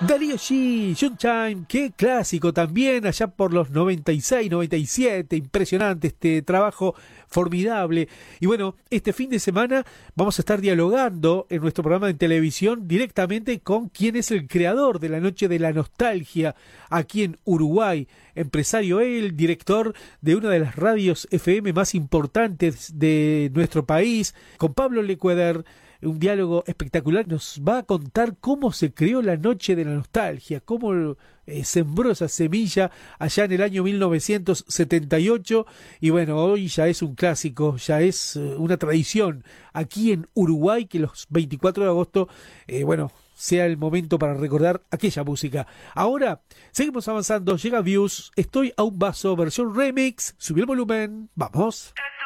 Darío G, Sunshine, qué clásico también, allá por los 96, 97, impresionante este trabajo, formidable. Y bueno, este fin de semana vamos a estar dialogando en nuestro programa de televisión directamente con quien es el creador de la Noche de la Nostalgia aquí en Uruguay, empresario él, director de una de las radios FM más importantes de nuestro país, con Pablo Lecueder. Un diálogo espectacular, nos va a contar cómo se creó la Noche de la Nostalgia, cómo sembró esa semilla allá en el año 1978 y bueno, hoy ya es un clásico, ya es una tradición aquí en Uruguay que los 24 de agosto, sea el momento para recordar aquella música. Ahora, seguimos avanzando, llega Views, Estoy a un vaso, versión remix, subí el volumen, vamos.